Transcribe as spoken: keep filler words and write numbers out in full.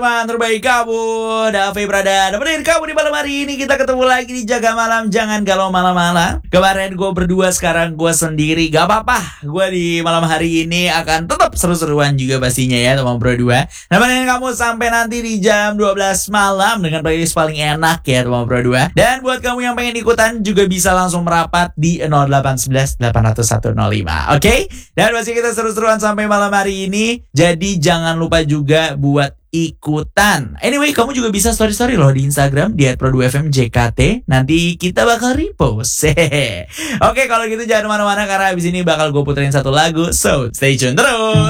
Teman terbaik kamu, Davi Prada nemenin kamu di malam hari ini. Kita ketemu lagi di Jaga Malam, jangan galau malam-malam. Kemarin gue berdua, sekarang gue sendiri. Gak apa-apa, gue di malam hari ini akan tetap seru-seruan juga pastinya ya teman berdua. Nemenin kamu sampai nanti di jam dua belas malam dengan playlist paling enak ya teman berdua. Dan buat kamu yang pengen ikutan juga bisa langsung merapat di nol delapan satu satu delapan nol satu nol lima. Oke? Okay? Dan masih kita seru-seruan sampai malam hari ini. Jadi jangan lupa juga buat ikutan. Anyway, kamu juga bisa story-story loh di Instagram di et pro dua f m j k t. Nanti kita bakal repost. Oke, kalau gitu jangan kemana-mana karena abis ini bakal gue puterin satu lagu. So, stay tune terus.